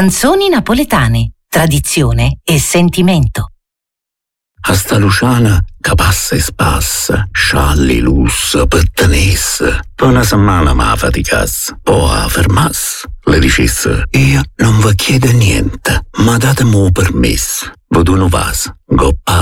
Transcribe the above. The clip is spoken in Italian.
Canzoni napoletane, tradizione e sentimento. A sta Luciana che passa e spassa, scialli, lusso, pertenesse. Per una settimana ma faticasse, poi a fermasse. Le dicesse, io non vi chiedo niente, ma datemi un permesso. Vedo un vaso, goppa